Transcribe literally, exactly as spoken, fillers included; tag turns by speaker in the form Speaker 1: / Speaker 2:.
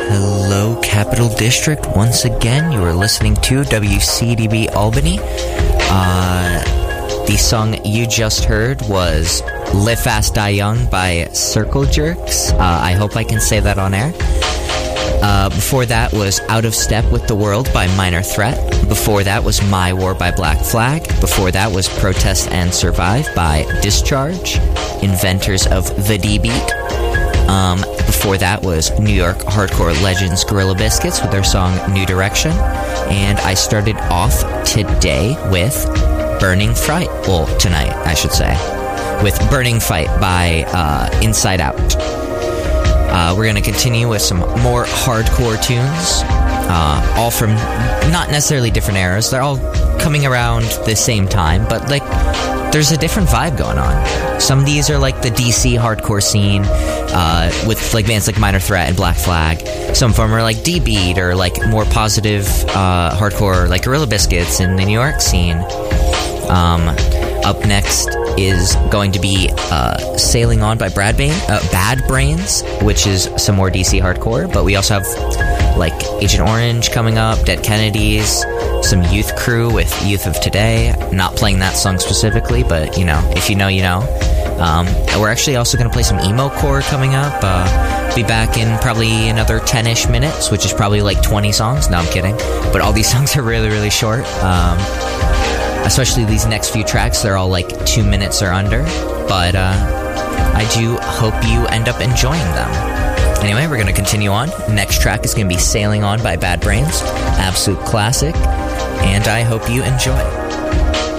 Speaker 1: Hello, Capital District. Once again, you are listening to W C D B Albany. Uh, the song you just heard was Live Fast, Die Young by Circle Jerks. Uh, I hope I can say that on air. Uh, before that was Out of Step with the World by Minor Threat. Before that was My War by Black Flag. Before that was Protest and Survive by Discharge, inventors of the D-Beat. Um, before that was New York hardcore legends Gorilla Biscuits with their song New Direction. And I started off today with Burning Fright. Well, tonight, I should say. With Burning Fight by uh, Inside Out. Uh, we're going to continue with some more hardcore tunes, uh, all from not necessarily different eras. They're all coming around the same time, but like there's a different vibe going on. Some of these are like the D C hardcore scene, uh, with like bands like Minor Threat and Black Flag. Some of them are like D-Beat or like more positive uh, hardcore, like Gorilla Biscuits in the New York scene. Um, up next is going to be uh, Sailing On by Brad Bane, uh, Bad Brains, which is some more D C hardcore, but we also have like Agent Orange coming up, Dead Kennedys, some Youth Crew with Youth of Today. I'm not playing that song specifically, but you know, if you know, you know. Um, we're actually also going to play some emo core coming up. Uh, be back in probably another ten-ish minutes, which is probably like twenty songs. No, I'm kidding. But all these songs are really, really short. Um, especially these next few tracks, they're all like two minutes or under. But uh, I do hope you end up enjoying them. Anyway, we're going to continue on. Next track is going to be Sailing On by Bad Brains. Absolute classic. And I hope you enjoy.